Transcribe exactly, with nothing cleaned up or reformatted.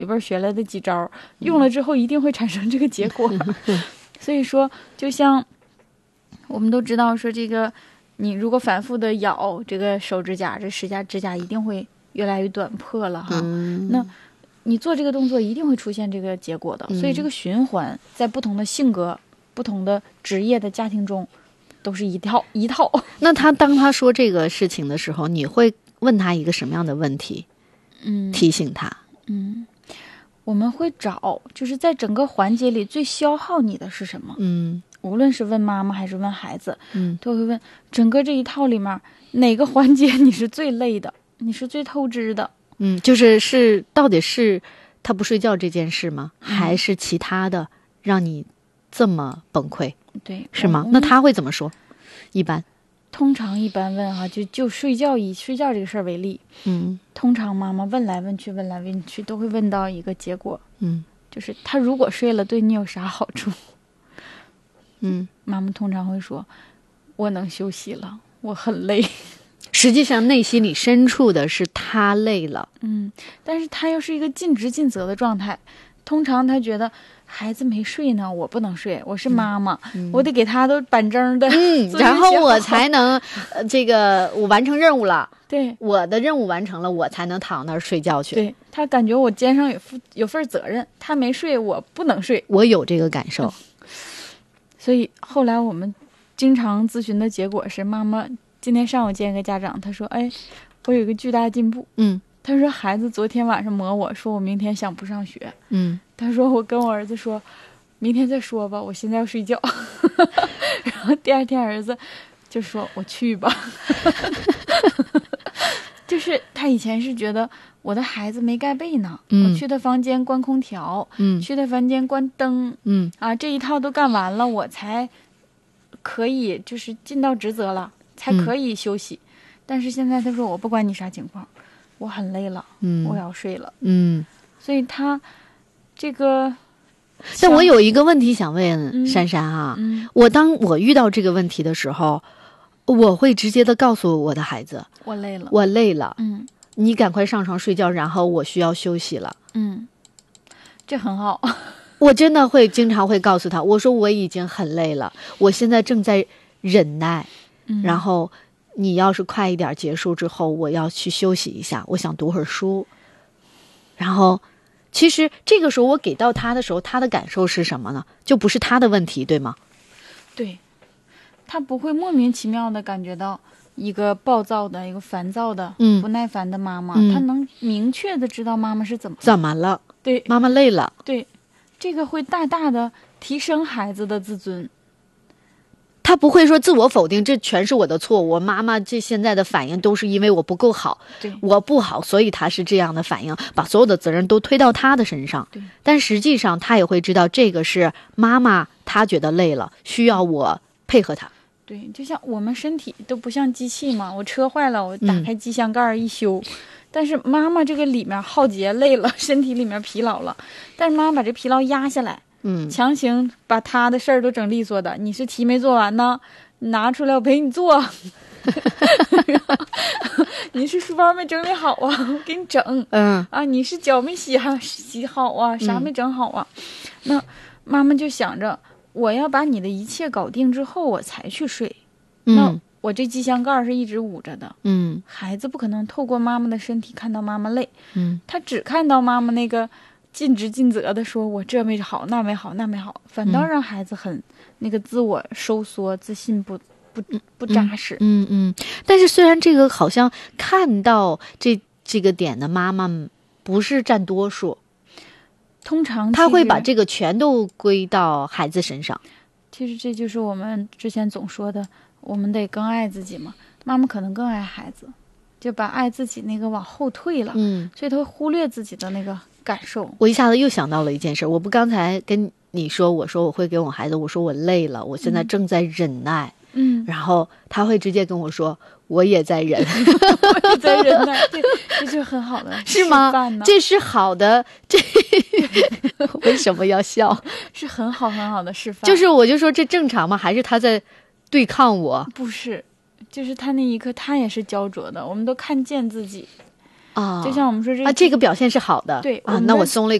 里边学来的几招，用了之后一定会产生这个结果。所以说，就像我们都知道说，这个你如果反复的咬这个手指甲，这指甲指甲一定会越来越短破了哈。 嗯、 那你做这个动作一定会出现这个结果的。所以这个循环在不同的性格、不同的职业的家庭中，都是一套一套。 那他当他说这个事情的时候，你会问他一个什么样的问题？ 嗯， 提醒他。 嗯，我们会找，就是在整个环节里最消耗你的是什么？ 嗯， 无论是问妈妈还是问孩子， 嗯， 都会问整个这一套里面哪个环节你是最累的，你是最透支的。 嗯，就是是到底是他不睡觉这件事吗？嗯、还是其他的让你这么崩溃？ 对， 是吗？那他会怎么说？一般， 通常一般问哈、啊，就就睡觉以睡觉这个事儿为例， 嗯， 通常妈妈问来问去，问来问去，都会问到一个结果， 嗯， 就是他如果睡了，对你有啥好处？ 嗯， 妈妈通常会说，我能休息了，我很累。 实际上内心里深处的是他累了， 嗯，但是他又是一个尽职尽责的状态，通常他觉得孩子没睡呢，我不能睡，我是妈妈，嗯、我得给他都板正的， 嗯，然后我才能，呃，这个我完成任务了， 对， 我的任务完成了，我才能躺那儿睡觉去。 对，他感觉我肩上有有份责任，他没睡，我不能睡， 我有这个感受。嗯、 所以后来我们经常咨询的结果是，妈妈今天上午见一个家长，他说，哎，我有一个巨大进步， 嗯。 他说孩子昨天晚上磨我说我明天想不上学， 嗯， 他说我跟我儿子说明天再说吧，我现在要睡觉。然后第二天儿子就说我去吧。就是他以前是觉得我的孩子没盖被呢，嗯、我去他房间关空调， 嗯， 去他房间关灯， 嗯啊，这一套都干完了，我才可以就是尽到职责了，才可以休息。嗯、但是现在他说我不管你啥情况，我很累了， 嗯， 我要睡了， 嗯， 所以他这个， 但我有一个问题想问、 嗯、 珊珊啊， 嗯， 我当我遇到这个问题的时候，我会直接的告诉我的孩子， 我累了， 我累了， 嗯， 你赶快上床睡觉，然后我需要休息了， 嗯，这很好， 我真的会经常会告诉他，我说我已经很累了，我现在正在忍耐， 嗯、 然后。你要是快一点结束之后，我要去休息一下，我想读会儿书。然后，其实这个时候我给到他的时候，他的感受是什么呢？就不是他的问题，对吗？ 对，他不会莫名其妙的感觉到一个暴躁的、一个烦躁的、 嗯、 不耐烦的妈妈， 嗯、 他能明确的知道妈妈是怎么怎么了？ 对， 妈妈累了。 对，这个会大大的提升孩子的自尊。 他不会说自我否定，这全是我的错，我妈妈这现在的反应都是因为我不够好， 对， 我不好，所以他是这样的反应，把所有的责任都推到他的身上。 对， 但实际上他也会知道这个是妈妈，她觉得累了，需要我配合她。 对，就像我们身体都不像机器嘛，我车坏了，我打开机箱盖一修。嗯、但是妈妈这个里面耗竭累了，身体里面疲劳了，但是妈妈把这疲劳压下来。 嗯， 强行把他的事儿都整利索的，你是题没做完呢，你拿出来我陪你做。你是书包没整理好啊，我给你整。 嗯啊，你是脚没洗好洗好啊，啥没整好啊？嗯、那妈妈就想着，我要把你的一切搞定之后，我才去睡。 嗯、 那我这机箱盖是一直捂着的。 嗯， 孩子不可能透过妈妈的身体看到妈妈累。 嗯， 他只看到妈妈那个。尽职尽责的说，我这没好，那没好，那没好，反倒让孩子很、嗯、那个自我收缩，自信不不不扎实。 嗯 嗯, 嗯，但是虽然这个好像看到这这个点的妈妈不是占多数， 通常他会把这个全都归到孩子身上。 其实这就是我们之前总说的，我们得更爱自己嘛。妈妈可能更爱孩子，就把爱自己那个往后退了。 嗯， 所以他会忽略自己的那个。感受， 我一下子又想到了一件事，我不刚才跟你说，我说我会给我孩子，我说我累了，我现在正在忍耐， 嗯， 然后他会直接跟我说，我也在忍， 我也在忍耐，对，这就很好的， 是吗？这是好的，这为什么要笑？ 是很好很好的示范， 就是我就说这正常吗？还是他在对抗我？ 不是，就是他那一刻他也是焦灼的，我们都看见自己。 啊， 就像我们说这啊，这个表现是好的，啊， 对我们的那我松了一